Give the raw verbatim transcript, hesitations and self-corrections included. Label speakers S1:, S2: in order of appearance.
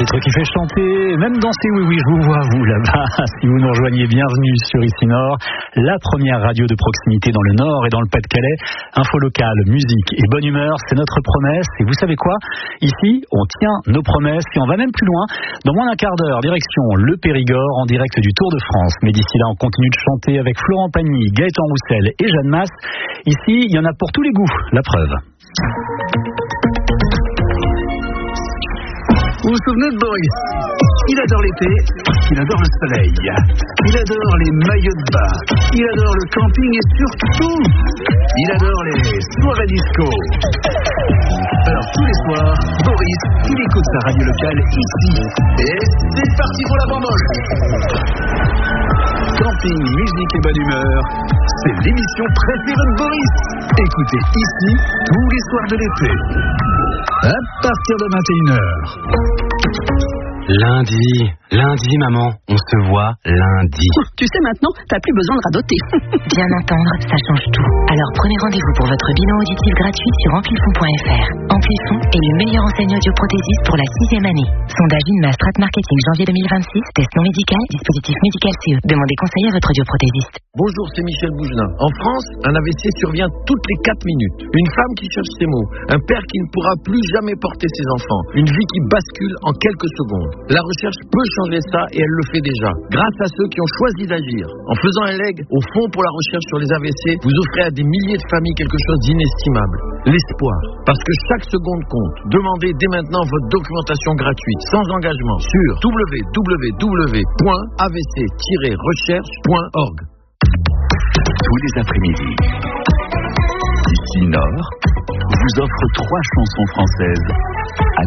S1: autre qui fait chanter, même danser, oui, oui, je vous vois, vous, là-bas. Si vous nous rejoignez, bienvenue sur Ici Nord, la première radio de proximité dans le Nord et dans le Pas-de-Calais. Info locale, musique et bonne humeur, c'est notre promesse. Et vous savez quoi? Ici, on tient nos promesses et on va même plus loin. Dans moins d'un quart d'heure, direction le Périgord, en direct du Tour de France. Mais d'ici là, on continue de chanter avec Florent Pagny, Gaëtan Roussel et Jeanne Masse. Ici, il y en a pour tous les goûts, la preuve.
S2: Vous vous souvenez de Boris? Il adore l'été, il adore le soleil, il adore les maillots de bain, il adore le camping et surtout, il adore les soirées disco. Alors tous les soirs, Boris, il écoute sa radio locale ici. Et c'est parti pour la bamboche. Camping, musique et bonne humeur, c'est l'émission préférée de Boris. Écoutez ici tous les soirs de l'été, à partir de vingt et une heures.
S3: Lundi, lundi maman, on se voit lundi.
S4: Tu sais maintenant, t'as plus besoin de radoter.
S5: Bien entendre, ça change tout. Alors prenez rendez-vous pour votre bilan auditif gratuit sur amplifon point f r. Amplifon est le meilleur enseigne audioprothésiste pour la sixième année. Sondage INMA Strat Marketing janvier deux mille vingt-six, test non médical, dispositif médical C E. Demandez conseil à votre audioprothésiste.
S6: Bonjour, c'est Michel Bougelin. En France, un A V C survient toutes les quatre minutes. Une femme qui cherche ses mots, un père qui ne pourra plus jamais porter ses enfants, une vie qui bascule en quelques secondes. La recherche peut changer ça et elle le fait déjà. Grâce à ceux qui ont choisi d'agir. En faisant un leg au Fonds pour la recherche sur les A V C, vous offrez à des milliers de familles quelque chose d'inestimable. L'espoir. Parce que chaque seconde compte. Demandez dès maintenant votre documentation gratuite, sans engagement, sur w w w point a v c tiret recherche point org.
S2: Tous les après-midi, Ici Nord vous offre trois chansons françaises à